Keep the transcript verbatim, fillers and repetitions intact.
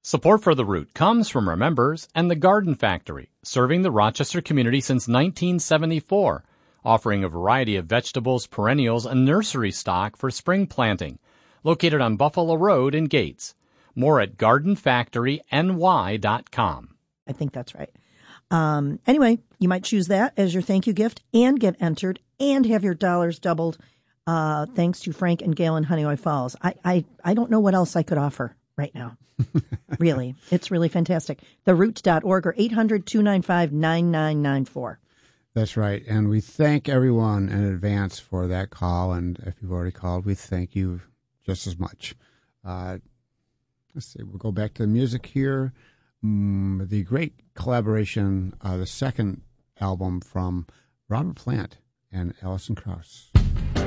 Support for The Root comes from our members and the Garden Factory, serving the Rochester community since nineteen seventy-four, offering a variety of vegetables, perennials, and nursery stock for spring planting. Located on Buffalo Road in Gates. More at garden factory n y dot com. I think that's right. Um, anyway, you might choose that as your thank you gift and get entered and have your dollars doubled uh, thanks to Frank and Gail in Honeoye Falls. I, I, I don't know what else I could offer right now. Really. It's really fantastic. the root dot org or eight hundred, two nine five, nine nine nine four. That's right. And we thank everyone in advance for that call. And if you've already called, we thank you just as much. Uh, let's see. We'll go back to the music here. Um, the great collaboration, uh, the second album from Robert Plant and Alison Krauss.